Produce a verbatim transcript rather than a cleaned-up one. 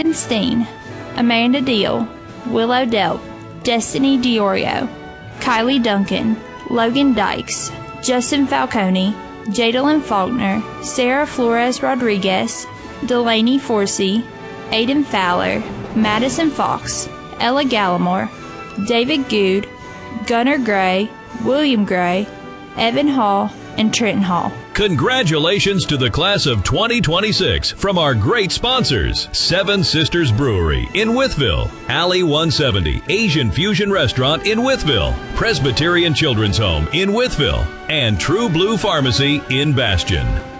Stephen Steen, Amanda Deal, Willow Delp, Destiny Diorio, Kylie Duncan, Logan Dykes, Justin Falcone, Jadalyn Faulkner, Sarah Flores Rodriguez, Delaney Forsey, Aiden Fowler, Madison Fox, Ella Gallimore, David Good, Gunnar Gray, William Gray, Evan Hall, and Trenton Hall. Congratulations to the class of twenty twenty-six from our great sponsors: Seven Sisters Brewery in Wytheville, Alley one seventy Asian Fusion Restaurant in Wytheville, Presbyterian Children's Home in Wytheville, and True Blue Pharmacy in Bastion.